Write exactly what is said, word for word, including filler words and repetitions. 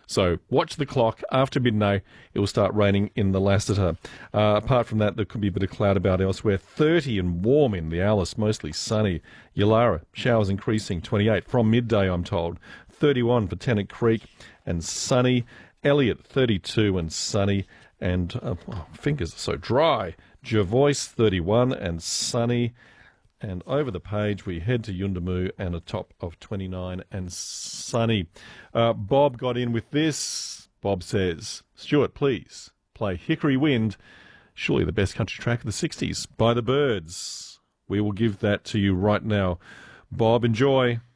So watch the clock. After midday, it will start raining in the Lassiter. Uh, apart from that, there could be a bit of cloud about elsewhere. thirty and warm in the Alice, mostly sunny. Yulara, showers increasing, twenty-eight. From midday, I'm told. thirty-one for Tennant Creek and sunny. Elliot, thirty-two and sunny. And uh, oh, fingers are so dry. Jervois, thirty-one and sunny. And over the page, we head to Yuendumu and a top of twenty-nine and sunny. Uh, Bob got in with this. Bob says, Stuart, please play Hickory Wind, surely the best country track of the sixties, by the Byrds. We will give that to you right now. Bob, enjoy.